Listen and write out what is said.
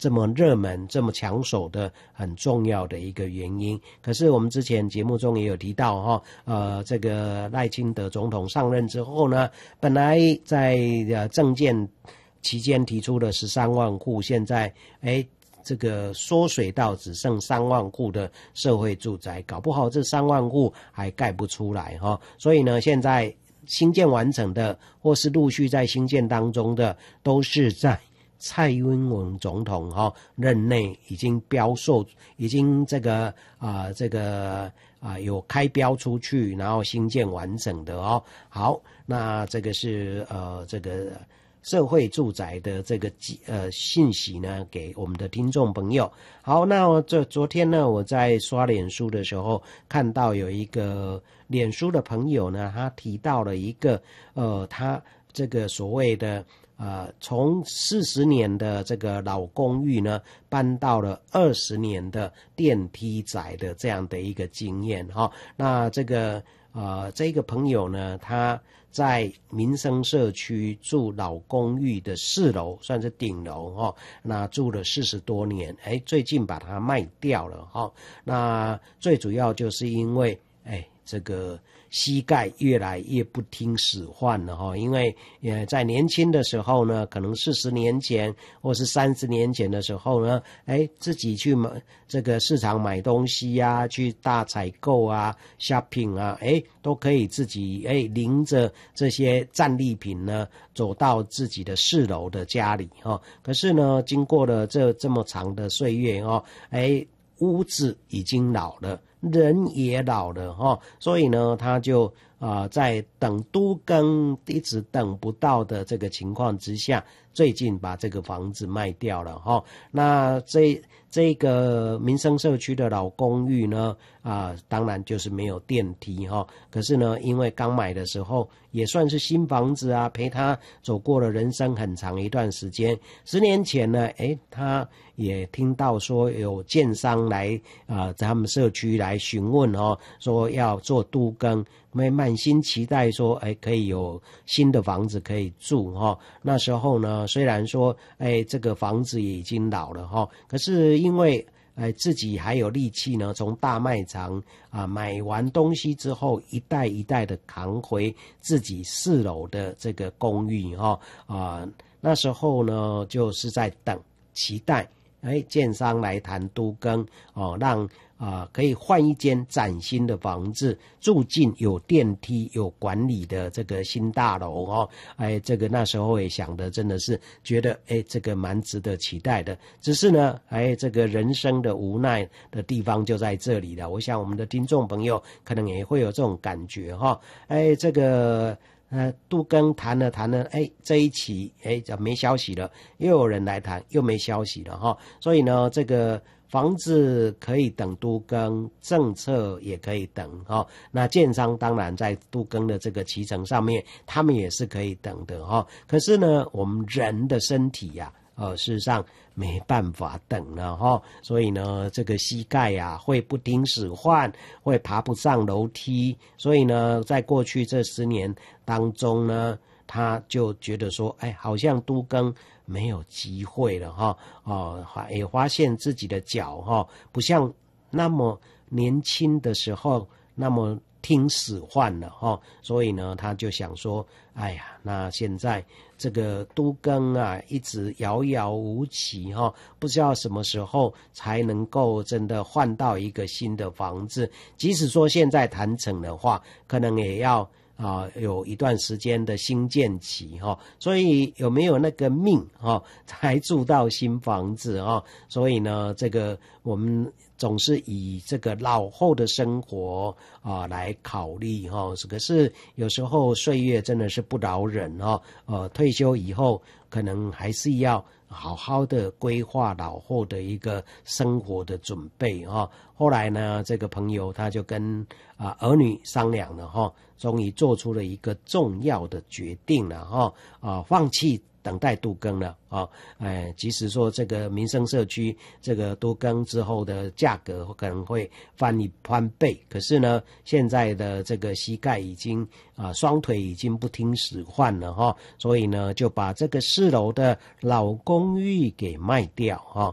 这么热门、这么抢手的很重要的一个原因。可是我们之前节目中也有提到这个赖清德总统上任之后呢，本来在政见期间提出的13万户，现在这个缩水到只剩3万户的社会住宅，搞不好这3万户还盖不出来所以呢，现在新建完成的或是陆续在新建当中的，都是在蔡英文总统任内已经标售，已经有开标出去，然后新建完整的好，那这个是这个社会住宅的这个信息呢，给我们的听众朋友。好，那昨天呢，我在刷脸书的时候看到有一个脸书的朋友呢，他提到了一个他这个所谓的从40年的这个老公寓呢，搬到了20年的电梯宅的这样的一个经验那这个朋友呢，他在民生社区住老公寓的4楼，算是顶楼那住了40多年，最近把它卖掉了那最主要就是因为这个膝盖越来越不听使唤了因为在年轻的时候呢，可能40年前或是30年前的时候呢，自己去买这个市场买东西啊，去大采购啊 shopping 啊，都可以自己拎着这些战利品呢走到自己的4楼的家里可是呢，经过了这么长的岁月屋子已经老了，人也老了所以呢，他就在等都更一直等不到的这个情况之下，最近把这个房子卖掉了那这个民生社区的老公寓呢当然就是没有电梯可是呢，因为刚买的时候也算是新房子啊，陪他走过了人生很长一段时间。10年前呢他也听到说有建商来在他们社区来询问说要做都更，满心期待说可以有新的房子可以住那时候呢，虽然说这个房子也已经老了可是因为自己还有力气呢，从大卖场买完东西之后，一袋一袋的扛回自己4楼的这个公寓那时候呢，就是在期待建商来谈都更让可以换一间崭新的房子，住进有电梯有管理的这个新大楼这个那时候也想的真的是觉得这个蛮值得期待的。只是呢这个人生的无奈的地方就在这里了。我想我们的听众朋友可能也会有这种感觉这个都更谈了这一期没消息了，又有人来谈又没消息了所以呢，这个房子可以等都更，政策也可以等那建商当然在都更的这个期程上面，他们也是可以等的可是呢，我们人的身体事实上没办法等了所以呢，这个膝盖会不听使唤，会爬不上楼梯，所以呢，在过去这10年当中呢，他就觉得说好像都更没有机会了也发现自己的脚不像那么年轻的时候那么听使唤了所以呢，他就想说那现在这个都更一直遥遥无期不知道什么时候才能够真的换到一个新的房子，即使说现在谈成的话，可能也要有一段时间的新建期所以有没有那个命才住到新房子所以呢，这个我们总是以这个老后的生活来考虑可是有时候岁月真的是不饶人退休以后可能还是要好好的规划老后的一个生活的准备后来呢，这个朋友他就跟儿女商量了终于做出了一个重要的决定了放弃等待都更了即使说这个民生社区这个都更之后的价格可能会翻倍，可是呢，现在的这个膝盖已经双腿已经不听使唤了所以呢，就把这个4楼的老公寓给卖掉